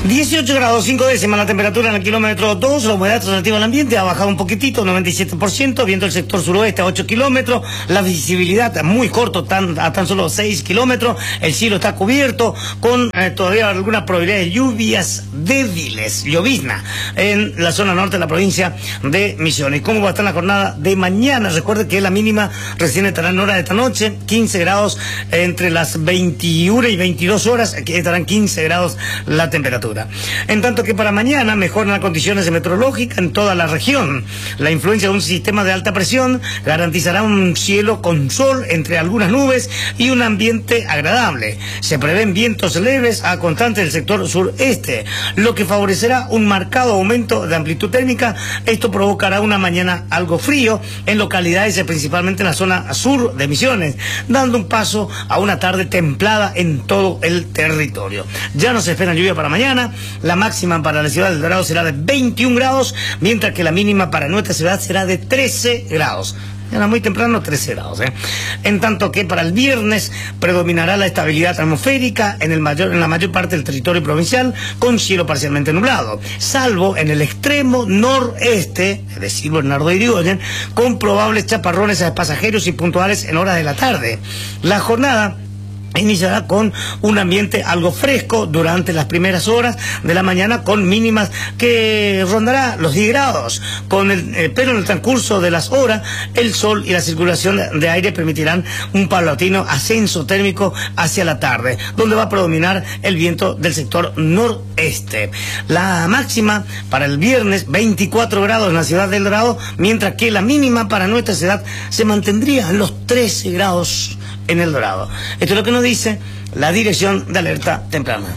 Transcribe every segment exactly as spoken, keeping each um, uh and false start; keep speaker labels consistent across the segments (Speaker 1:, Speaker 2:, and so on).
Speaker 1: dieciocho grados cinco décimas la temperatura en el kilómetro dos, la humedad relativa al ambiente ha bajado un poquitito, noventa y siete por ciento, viento el sector suroeste a ocho kilómetros, la visibilidad muy corto, tan, a tan solo seis kilómetros, el cielo está cubierto con eh, todavía algunas probabilidades de lluvias débiles, llovizna, en la zona norte de la provincia de Misiones. ¿Cómo va a estar la jornada de mañana? Recuerde que la mínima recién estará en hora de esta noche, quince grados entre las veintiuna y veintidós horas, aquí estarán quince grados la temperatura. En tanto que para mañana mejoran las condiciones meteorológicas en toda la región. La influencia de un sistema de alta presión garantizará un cielo con sol entre algunas nubes y un ambiente agradable. Se prevén vientos leves a constantes del sector sureste, lo que favorecerá un marcado aumento de amplitud térmica. Esto provocará una mañana algo frío en localidades, principalmente en la zona sur de Misiones, dando un paso a una tarde templada en todo el territorio. Ya no se espera lluvia para mañana. La máxima para la ciudad del Dorado será de veintiún grados, mientras que la mínima para nuestra ciudad será de trece grados. Era muy temprano, trece grados, ¿eh? En tanto que para el viernes predominará la estabilidad atmosférica en, el mayor, en la mayor parte del territorio provincial, con cielo parcialmente nublado, salvo en el extremo noreste, es decir, Bernardo de Irigoyen, con probables chaparrones a pasajeros y puntuales en horas de la tarde. La jornada iniciará con un ambiente algo fresco durante las primeras horas de la mañana, con mínimas que rondará los diez grados, con el, eh, pero en el transcurso de las horas el sol y la circulación de aire permitirán un paulatino ascenso térmico hacia la tarde, donde va a predominar el viento del sector noreste. La máxima para el viernes, veinticuatro grados en la ciudad del Dorado, mientras que la mínima para nuestra ciudad se mantendría en los trece grados en el Dorado. Esto es lo que nos dice la Dirección de Alerta Temprana.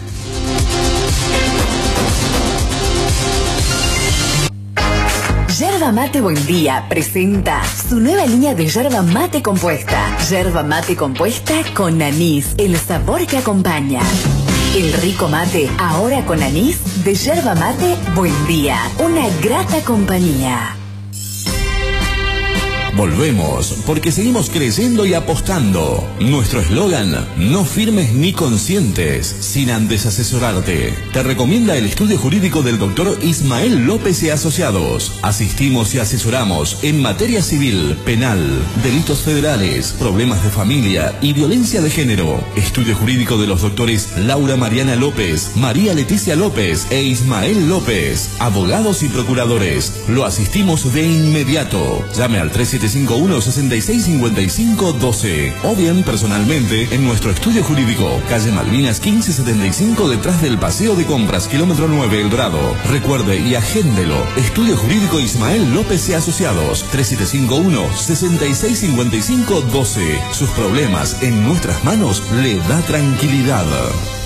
Speaker 2: Yerba Mate Buen Día presenta su nueva línea de yerba mate compuesta. Yerba mate compuesta con anís, el sabor que acompaña. El rico mate, ahora con anís, de Yerba Mate Buen Día. Una grata compañía.
Speaker 3: Volvemos, porque seguimos creciendo y apostando. Nuestro eslogan, no firmes ni conscientes, sin antes asesorarte. Te recomienda el estudio jurídico del doctor Ismael López y Asociados. Asistimos y asesoramos en materia civil, penal, delitos federales, problemas de familia y violencia de género. Estudio jurídico de los doctores Laura Mariana López, María Leticia López e Ismael López. Abogados y procuradores. Lo asistimos de inmediato. Llame al tres siete cinco uno, seis seis cinco cinco uno dos o bien personalmente en nuestro estudio jurídico, calle Malvinas quince setenta y cinco, detrás del Paseo de Compras, kilómetro nueve, El Dorado. Recuerde y agéndelo. Estudio jurídico Ismael López y Asociados, tres siete cinco uno, seis seis cinco cinco uno dos. Sus problemas en nuestras manos le da tranquilidad.